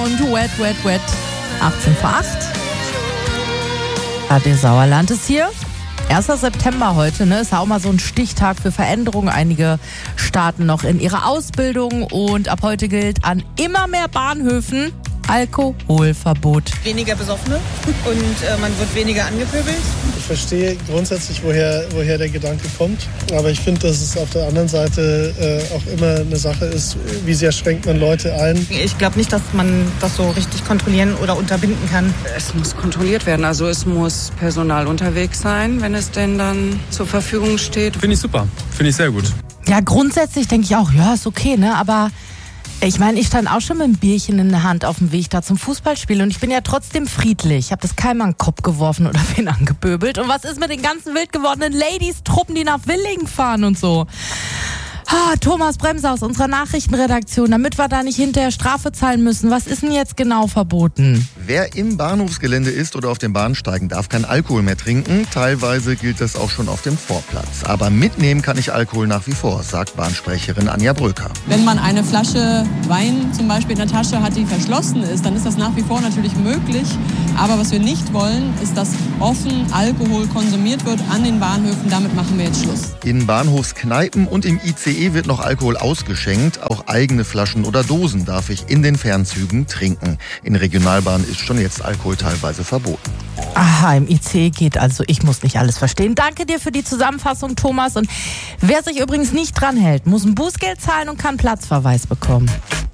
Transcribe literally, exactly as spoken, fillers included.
und Wet, Wet, Wet. achtzehn vor acht. Radio Sauerland ist hier. erster September heute, ne? Ist ja auch mal so ein Stichtag für Veränderungen. Einige starten noch in ihre Ausbildung und ab heute gilt an immer mehr Bahnhöfen Alkoholverbot. Weniger Besoffene und äh, man wird weniger angepöbelt. Ich verstehe grundsätzlich, woher, woher der Gedanke kommt. Aber ich finde, dass es auf der anderen Seite äh, auch immer eine Sache ist, wie sehr schränkt man Leute ein. Ich glaube nicht, dass man das so richtig kontrollieren oder unterbinden kann. Es muss kontrolliert werden. Also es muss Personal unterwegs sein, wenn es denn dann zur Verfügung steht. Finde ich super. Finde ich sehr gut. Ja, grundsätzlich denke ich auch, ja, ist okay, ne? Aber ich meine, ich stand auch schon mit einem Bierchen in der Hand auf dem Weg da zum Fußballspiel und ich bin ja trotzdem friedlich. Ich habe das keinem an den Kopf geworfen oder wen angepöbelt. Und was ist mit den ganzen wild gewordenen Ladies-Truppen, die nach Willingen fahren und so? Ah, Thomas Bremser aus unserer Nachrichtenredaktion, damit wir da nicht hinterher Strafe zahlen müssen. Was ist denn jetzt genau verboten? Wer im Bahnhofsgelände ist oder auf den Bahnsteigen, darf kein Alkohol mehr trinken. Teilweise gilt das auch schon auf dem Vorplatz. Aber mitnehmen kann ich Alkohol nach wie vor, sagt Bahnsprecherin Anja Bröker. Wenn man eine Flasche Wein zum Beispiel in der Tasche hat, die verschlossen ist, dann ist das nach wie vor natürlich möglich. Aber was wir nicht wollen, ist, dass offen Alkohol konsumiert wird an den Bahnhöfen. Damit machen wir jetzt Schluss. In Bahnhofskneipen und im I C E wird noch Alkohol ausgeschenkt. Auch eigene Flaschen oder Dosen darf ich in den Fernzügen trinken. In Regionalbahnen ist schon jetzt Alkohol teilweise verboten. Aha, im I C E geht also. Ich muss nicht alles verstehen. Danke dir für die Zusammenfassung, Thomas. Und wer sich übrigens nicht dran hält, muss ein Bußgeld zahlen und kann Platzverweis bekommen.